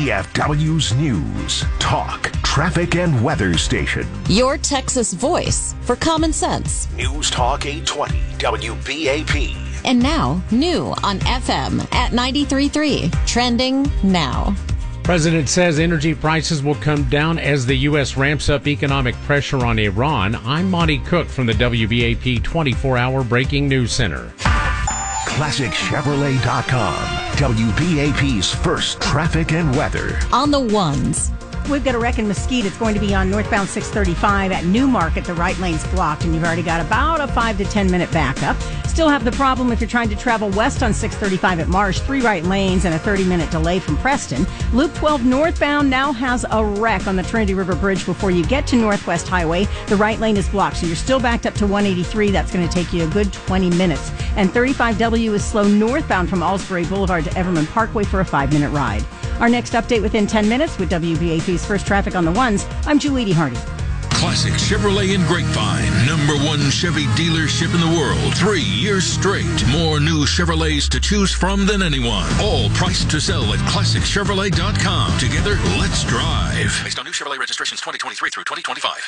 DFW's news, talk, traffic, and weather station. Your Texas voice for common sense. News Talk 820 WBAP. And now, new on FM at 93.3. Trending now. President says energy prices will come down as the U.S. ramps up economic pressure on Iran. I'm Monty Cook from the WBAP 24-hour Breaking News Center. ClassicChevrolet.com. WBAP's first traffic and weather. On the ones. We've got a wreck in Mesquite. It's going to be on northbound 635 at Newmarket. The right lane's blocked, and you've already got about a 5 to 10 minute backup. Still have the problem if you're trying to travel west on 635 at Marsh. 3 right lanes and a 30-minute delay from Preston. Loop 12 northbound now has a wreck on the Trinity River Bridge before you get to Northwest Highway. The right lane is blocked, so you're still backed up to 183. That's going to take you a good 20 minutes. And 35W is slow northbound from Alsbury Boulevard to Everman Parkway for a 5-minute ride. Our next update within 10 minutes with WBAP's first traffic on the ones. I'm Julie Hardy. Classic Chevrolet in Grapevine, #1 Chevy dealership in the world. 3 years straight. More new Chevrolets to choose from than anyone. All priced to sell at ClassicChevrolet.com. Together, let's drive. Based on new Chevrolet registrations 2023 through 2025.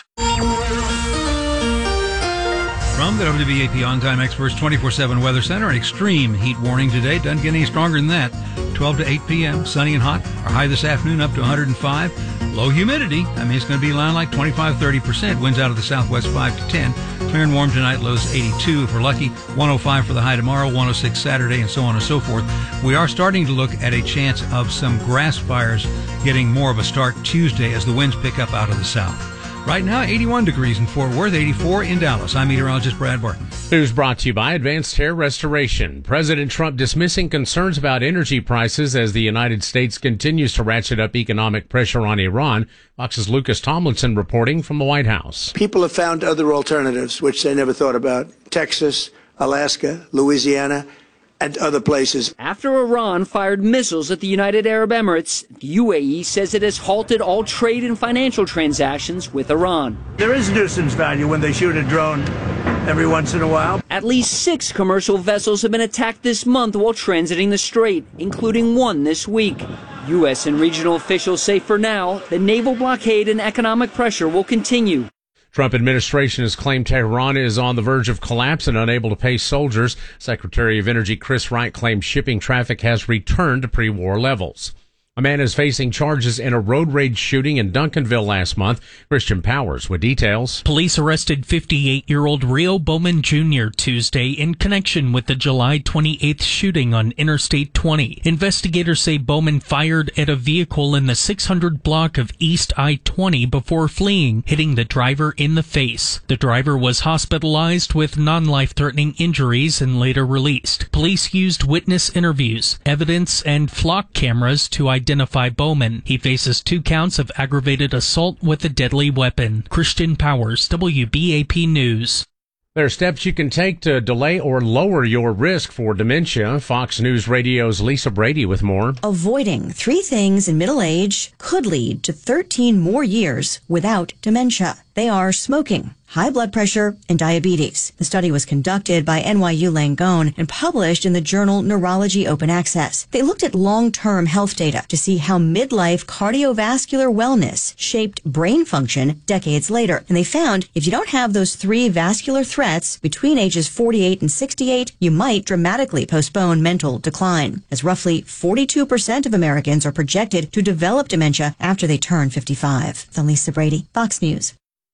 From the WBAP On-Time Experts 24/7 Weather Center, an extreme heat warning today. Doesn't get any stronger than that. 12 to 8 p.m., sunny and hot. Our high this afternoon up to 105. Low humidity. It's going to be around like 25-30%. Winds out of the southwest 5 to 10. Clear and warm tonight. Lows 82 if we're lucky. 105 for the high tomorrow. 106 Saturday, and so on and so forth. We are starting to look at a chance of some grass fires getting more of a start Tuesday as the winds pick up out of the south. Right now, 81 degrees in Fort Worth, 84 in Dallas. I'm meteorologist Brad Barton. News brought to you by Advanced Hair Restoration. President Trump dismissing concerns about energy prices as the United States continues to ratchet up economic pressure on Iran. Fox's Lucas Tomlinson reporting from the White House. People have found other alternatives, which they never thought about. Texas, Alaska, Louisiana, and other places. After Iran fired missiles at the United Arab Emirates, the UAE says it has halted all trade and financial transactions with Iran. There is nuisance value when they shoot a drone every once in a while. At least 6 commercial vessels have been attacked this month while transiting the strait, including one this week. U.S. and regional officials say for now, the naval blockade and economic pressure will continue. Trump administration has claimed Tehran is on the verge of collapse and unable to pay soldiers. Secretary of Energy Chris Wright claims shipping traffic has returned to pre-war levels. A man is facing charges in a road rage shooting in Duncanville last month. Christian Powers with details. Police arrested 58-year-old Rio Bowman Jr. Tuesday in connection with the July 28th shooting on Interstate 20. Investigators say Bowman fired at a vehicle in the 600 block of East I-20 before fleeing, hitting the driver in the face. The driver was hospitalized with non-life-threatening injuries and later released. Police used witness interviews, evidence, and flock cameras to identify Bowman. He faces 2 counts of aggravated assault with a deadly weapon. Christian Powers, WBAP News. There are steps you can take to delay or lower your risk for dementia. Fox News Radio's Lisa Brady with more. Avoiding 3 things in middle age could lead to 13 more years without dementia. They are smoking, high blood pressure, and diabetes. The study was conducted by NYU Langone and published in the journal Neurology Open Access. They looked at long-term health data to see how midlife cardiovascular wellness shaped brain function decades later. And they found if you don't have those 3 vascular threats between ages 48 and 68, you might dramatically postpone mental decline, as roughly 42% of Americans are projected to develop dementia after they turn 55. I'm Lisa Brady, Fox News.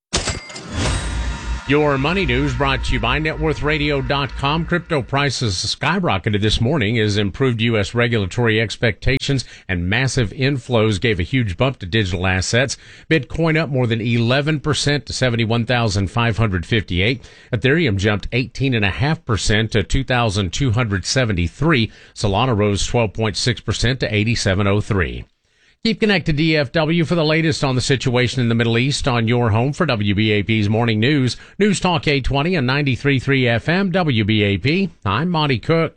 Your money news brought to you by NetWorthRadio.com. Crypto prices skyrocketed this morning as improved U.S. regulatory expectations and massive inflows gave a huge bump to digital assets. Bitcoin up more than 11% to 71,558. Ethereum jumped 18.5% to 2,273. Solana rose 12.6% to 8,703. Keep connected to DFW for the latest on the situation in the Middle East on your home for WBAP's Morning News. News Talk 820 and 93.3 FM WBAP. I'm Monty Cook.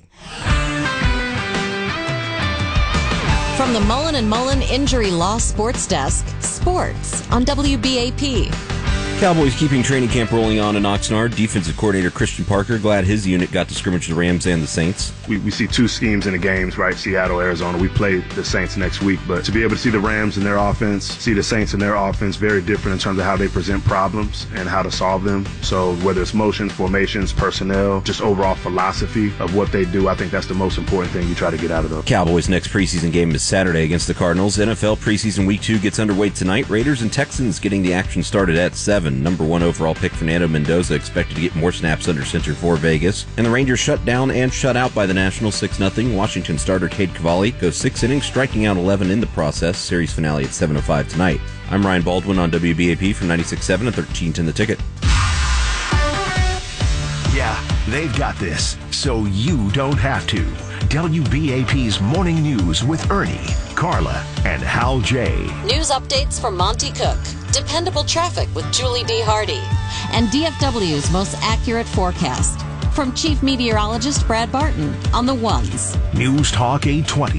From the Mullen & Mullen Injury Law Sports Desk, sports on WBAP. Cowboys keeping training camp rolling on in Oxnard. Defensive coordinator Christian Parker glad his unit got to scrimmage the Rams and the Saints. We see two schemes in the games, right? Seattle, Arizona. We play the Saints next week, but to be able to see the Rams in their offense, see the Saints in their offense, very different in terms of how they present problems and how to solve them. So whether it's motions, formations, personnel, just overall philosophy of what they do, I think that's the most important thing you try to get out of them. Cowboys' next preseason game is Saturday against the Cardinals. NFL preseason week 2 gets underway tonight. Raiders and Texans getting the action started at 7. Number 1 overall pick Fernando Mendoza expected to get more snaps under center for Vegas. And the Rangers shut down and shut out by the Nationals 6-0. Washington starter Cade Cavalli goes 6 innings, striking out 11 in the process. Series finale at 7:05 tonight. I'm Ryan Baldwin on WBAP from 96.7 and 1310 The Ticket. Yeah, they've got this, so you don't have to. WBAP's Morning News with Ernie, Carla, and Hal J. News updates from Monty Cook, dependable traffic with Julie D. Hardy, and DFW's most accurate forecast from Chief Meteorologist Brad Barton on the ones. News Talk 820,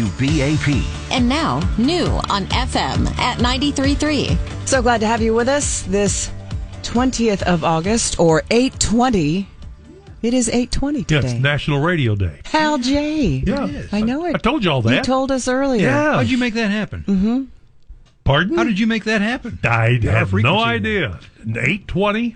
WBAP. And now, new on FM at 93.3. So glad to have you with us this 20th of August, or 8/20. It is 8/20 today. Yeah, it's National Radio Day. Hal J. Yeah. I know it. I told you all that. You told us earlier. Yeah. How'd you make that happen? Mm-hmm. Pardon? How did you make that happen? I have no idea. 8:20.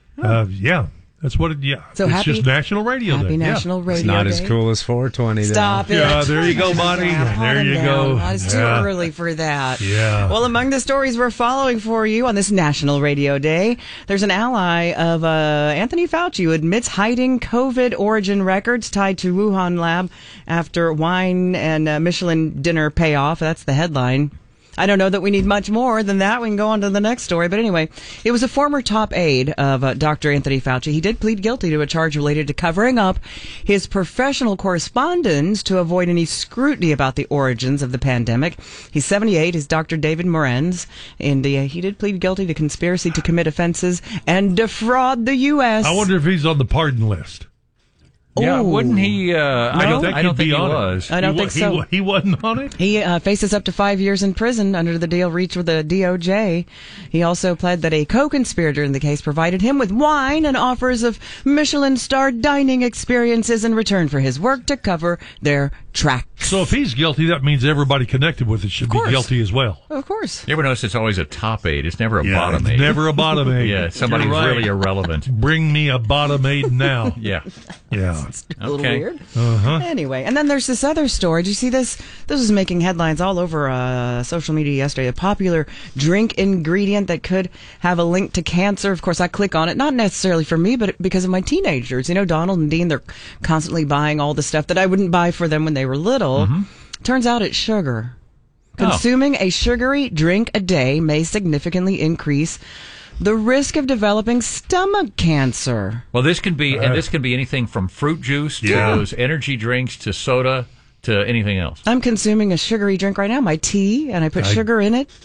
Yeah. That's what it, yeah. So it's just National Radio Day. Happy National Radio Day. It's not as cool as 420, though. Stop it. Yeah, there you go, Monty. There you go. It's too early for that. Yeah. Well, among the stories we're following for you on this National Radio Day, there's an ally of Anthony Fauci who admits hiding COVID origin records tied to Wuhan lab after wine and Michelin dinner payoff. That's the headline. I don't know that we need much more than that. We can go on to the next story. But anyway, it was a former top aide of Dr. Anthony Fauci. He did plead guilty to a charge related to covering up his professional correspondence to avoid any scrutiny about the origins of the pandemic. He's 78. He's Dr. David Morenz. And he did plead guilty to conspiracy to commit offenses and defraud the U.S. I wonder if he's on the pardon list. Yeah, wouldn't he? I don't think he was. I don't think so. He wasn't on it? He faces up to 5 years in prison under the deal reached with the DOJ. He also pled that a co-conspirator in the case provided him with wine and offers of Michelin-starred dining experiences in return for his work to cover their tracks. So if he's guilty, that means everybody connected with it should be guilty as well. Of course. You ever notice it's always a top aide? It's never a bottom aide. Never a bottom aide. Yeah, somebody's really irrelevant. Bring me a bottom aide now. Yeah. It's a little weird. Uh-huh. Anyway, and then there's this other story. Did you see this? This was making headlines all over social media yesterday. A popular drink ingredient that could have a link to cancer. Of course, I click on it, not necessarily for me, but because of my teenagers. You know, Donald and Dean, they're constantly buying all the stuff that I wouldn't buy for them when they were little. Mm-hmm. Turns out it's sugar. Consuming a sugary drink a day may significantly increase the risk of developing stomach cancer. Well, this can be anything from fruit juice to those energy drinks to soda to anything else. I'm consuming a sugary drink right now, my tea, and I put sugar in it.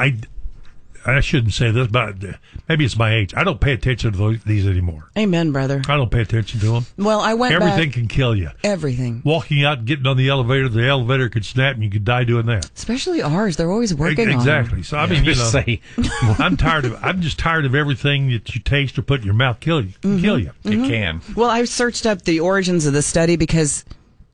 I shouldn't say this, but maybe it's my age. I don't pay attention to these anymore. Amen, brother. I don't pay attention to them. Well, I went Everything back. can kill you. Everything. Walking out and getting on the elevator could snap and you could die doing that. Especially ours. They're always working on Exactly. So, I mean, I'm just tired of everything that you taste or put in your mouth kill you. Mm-hmm. It can. Well, I searched up the origins of the study because...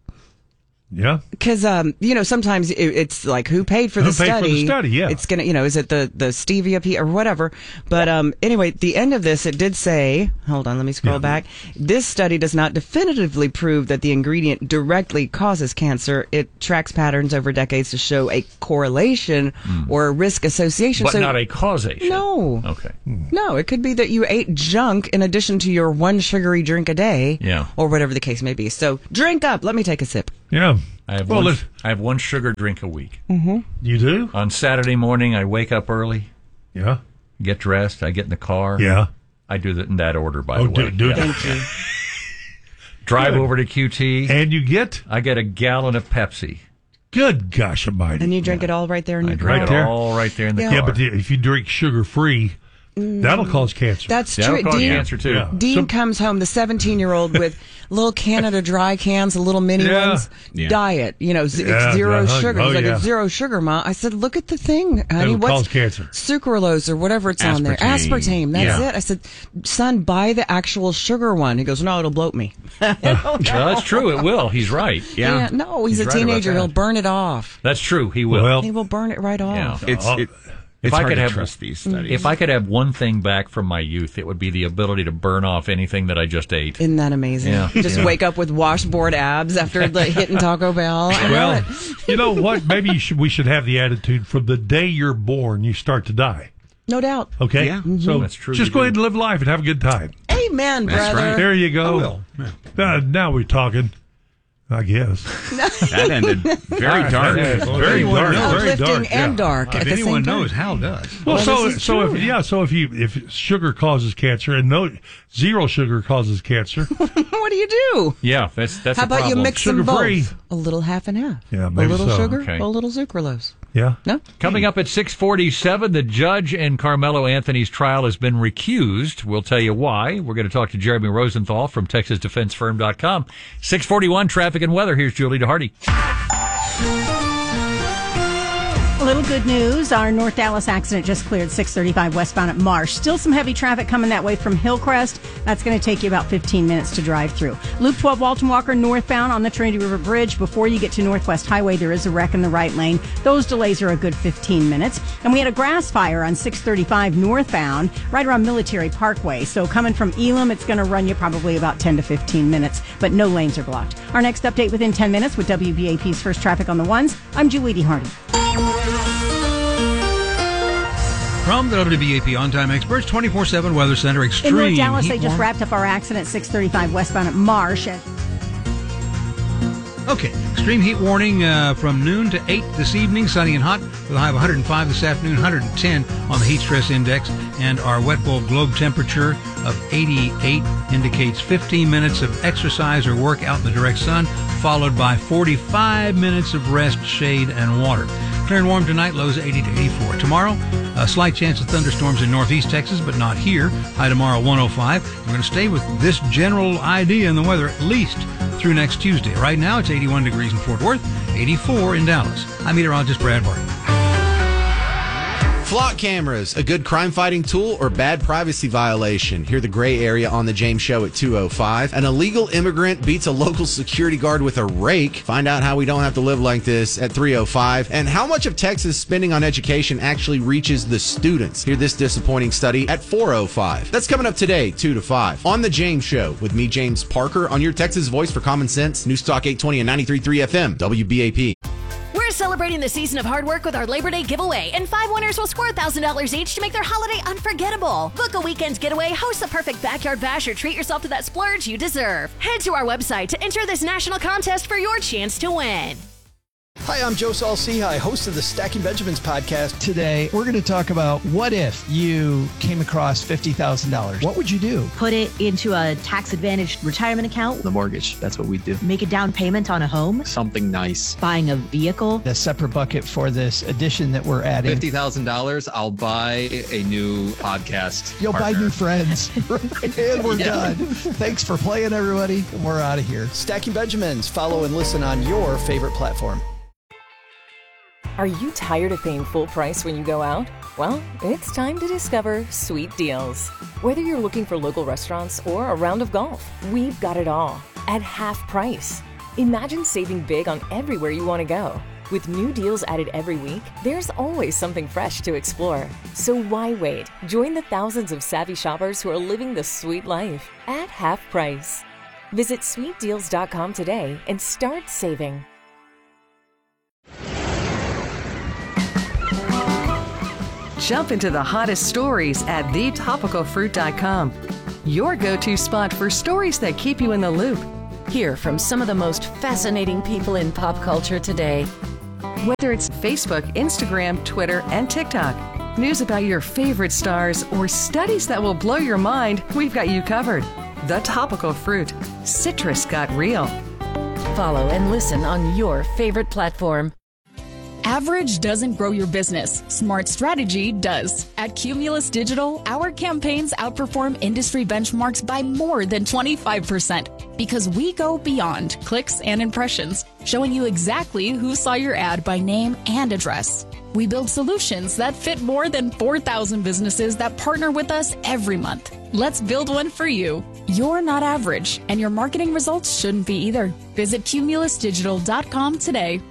Yeah. Because, sometimes it's like, who paid for the study? Who paid for the study, yeah. It's going to, is it the stevia or whatever? But anyway, at the end of this, it did say, hold on, let me scroll back. This study does not definitively prove that the ingredient directly causes cancer. It tracks patterns over decades to show a correlation or a risk association. But not a causation. No. Okay. No, it could be that you ate junk in addition to your one sugary drink a day. Yeah. Or whatever the case may be. So drink up. Let me take a sip. Yeah. I have one sugar drink a week. Mm-hmm. You do? On Saturday morning, I wake up early. Yeah. Get dressed. I get in the car. Yeah. I do that in that order, by the way. Thank you. Drive over to QT. And you get? I get a gallon of Pepsi. Good gosh almighty. And you drink it all right there in your car? I drink it all right there in the car. Yeah, but if you drink sugar-free, That'll cause cancer. That's That'll true. cause Dean, cancer, too. Yeah. Dean comes home, the 17-year-old, with little Canada Dry cans, the little mini ones. Yeah. Diet, it's zero sugar. He's like, it's zero sugar, Ma. I said, look at the thing, honey. It'll cause cancer. Sucralose or whatever it's on there. Aspartame. That's it. I said, son, buy the actual sugar one. He goes, no, it'll bloat me. No, that's true. It will. He's right. Yeah. No, he's a right teenager. about He'll that. burn it off. That's true. He will. Well, He will burn it right off. Yeah. It's I hard could to have trust these studies. If I could have one thing back from my youth, it would be the ability to burn off anything that I just ate. Isn't that amazing? Yeah. Just wake up with washboard abs after hitting Taco Bell. I know it. you know what? Maybe we should have the attitude from the day you're born, you start to die. No doubt. Okay? Yeah. So That's true, just you go do. ahead and live life and have a good time. Amen, brother. There you go. Now we're talking, I guess. That ended very dark. Very dark. Very Uplifting dark. and Yeah. dark at If the same anyone time. knows, Hal does. Well, this is true. if sugar causes cancer and zero sugar causes cancer, What do you do? Yeah, that's How a about problem. you mix them both? Sugar-free. A little half and half. Yeah, a maybe little so. sugar, Okay. a little sucralose. yeah. No? Coming up at 6:47, the judge in Carmelo Anthony's trial has been recused. We'll tell you why. We're going to talk to Jeremy Rosenthal from TexasDefenseFirm.com. 6:41, traffic and weather. Here's Julie DeHardy. A little good news. Our North Dallas accident just cleared 635 westbound at Marsh. Still some heavy traffic coming that way from Hillcrest. That's going to take you about 15 minutes to drive through. Loop 12 Walton Walker northbound on the Trinity River Bridge. Before you get to Northwest Highway, there is a wreck in the right lane. Those delays are a good 15 minutes. And we had a grass fire on 635 northbound right around Military Parkway. So coming from Elam, it's going to run you probably about 10 to 15 minutes, but no lanes are blocked. Our next update within 10 minutes with WBAP's First Traffic on the Ones. I'm Julie DeHardy. From the WBAP On-Time Experts 24/7 Weather Center, extreme In North Dallas, heat they just warning. wrapped up our accident 635 westbound at Marsh. Okay, extreme heat warning from noon to 8 this evening, sunny and hot, with a high of 105 this afternoon, 110 on the heat stress index, and our wet bulb globe temperature of 88 indicates 15 minutes of exercise or work out in the direct sun, followed by 45 minutes of rest, shade, and water. Clear and warm tonight, lows 80 to 84. Tomorrow, a slight chance of thunderstorms in northeast Texas, but not here. High tomorrow, 105. We're going to stay with this general idea in the weather at least through next Tuesday. Right now, it's 81 degrees in Fort Worth, 84 in Dallas. I'm meteorologist Brad Barton. Flock cameras, a good crime-fighting tool or bad privacy violation? Hear the gray area on the James Show at 2:05. An illegal immigrant beats a local security guard with a rake. Find out how we don't have to live like this at 3:05. And how much of Texas spending on education actually reaches the students? Hear this disappointing study at 4:05. That's coming up today, 2 to 5. On the James Show with me, James Parker, on your Texas voice for common sense. Newstalk 820 and 93.3 FM, WBAP. We're celebrating the season of hard work with our Labor Day giveaway, and 5 winners will score $1,000 each to make their holiday unforgettable. Book a weekend's getaway, host the perfect backyard bash, or treat yourself to that splurge you deserve. Head to our website to enter this national contest for your chance to win. Hi, I'm Joe Saul-Sehy, host of the Stacking Benjamins podcast. Today, we're going to talk about what if you came across $50,000? What would you do? Put it into a tax-advantaged retirement account. The mortgage. That's what we do. Make a down payment on a home. Something nice. Buying a vehicle. A separate bucket for this addition that we're adding. $50,000, I'll buy a new podcast. You'll partner. buy new friends. And we're done. Thanks for playing, everybody. And we're out of here. Stacking Benjamins. Follow and listen on your favorite platform. Are you tired of paying full price when you go out? Well, it's time to discover Sweet Deals. Whether you're looking for local restaurants or a round of golf, we've got it all at half price. Imagine saving big on everywhere you want to go. With new deals added every week, there's always something fresh to explore. So why wait? Join the thousands of savvy shoppers who are living the sweet life at half price. Visit sweetdeals.com today and start saving. Jump into the hottest stories at thetopicalfruit.com. Your go-to spot for stories that keep you in the loop. Hear from some of the most fascinating people in pop culture today. Whether it's Facebook, Instagram, Twitter, and TikTok, news about your favorite stars, or studies that will blow your mind, we've got you covered. The Topical Fruit. Citrus got real. Follow and listen on your favorite platform. Average doesn't grow your business. Smart strategy does. At Cumulus Digital, our campaigns outperform industry benchmarks by more than 25% because we go beyond clicks and impressions, showing you exactly who saw your ad by name and address. We build solutions that fit more than 4,000 businesses that partner with us every month. Let's build one for you. You're not average, and your marketing results shouldn't be either. Visit cumulusdigital.com today